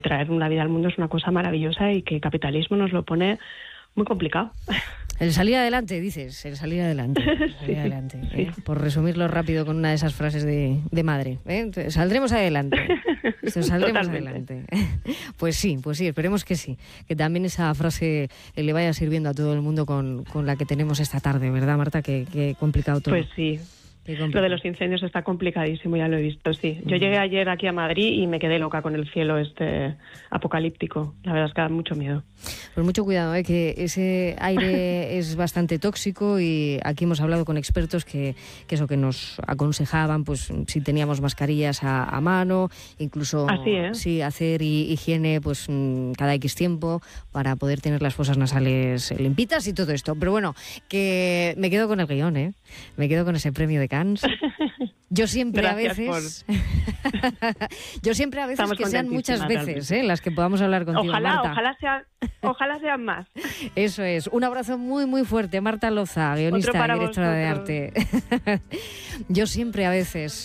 traer una vida al mundo es una cosa maravillosa y que el capitalismo nos lo pone muy complicado. El salir adelante, dices, el salir adelante. Sí, adelante, sí. Por resumirlo rápido con una de esas frases de madre. Saldremos adelante. Saldremos adelante. Pues sí, esperemos que sí. Que también esa frase le vaya sirviendo a todo el mundo con la que tenemos esta tarde, ¿verdad, Marta? Que complicado todo. Pues sí. Lo de los incendios está complicadísimo, ya lo he visto, sí. Yo llegué ayer aquí a Madrid y me quedé loca con el cielo apocalíptico. La verdad es que da mucho miedo. Pues mucho cuidado, que ese aire es bastante tóxico y aquí hemos hablado con expertos que eso, que nos aconsejaban, pues si teníamos mascarillas a mano, incluso sí, hacer higiene pues cada X tiempo para poder tener las fosas nasales limpitas y todo esto. Pero bueno, que me quedo con el guión, me quedo con ese premio de Cannes. Yo siempre a veces Estamos que sean muchas veces las que podamos hablar contigo, Marta. Ojalá sean más. Eso es. Un abrazo muy muy fuerte, Marta Loza, guionista y directora de arte. Yo siempre a veces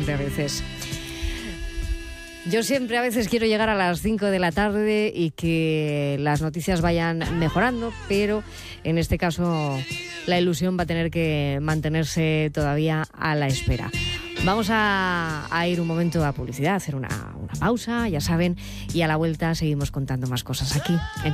quiero llegar a las 5 de la tarde y que las noticias vayan mejorando, pero en este caso la ilusión va a tener que mantenerse todavía a la espera. Vamos a ir un momento a publicidad, a hacer una pausa, ya saben, y a la vuelta seguimos contando más cosas aquí en